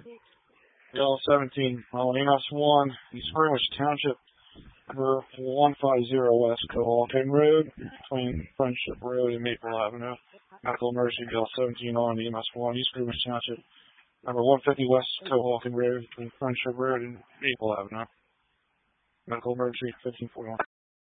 Yellow 17 on EMS 1, East Greenwich Township, number 150 West Cohocton Road, between Friendship Road and Maple Avenue. Medical emergency, Yellow 17 on EMS 1, East Greenwich Township, number 150 West Cohocton Road, between Friendship Road and Maple Avenue. Medical emergency, 1541.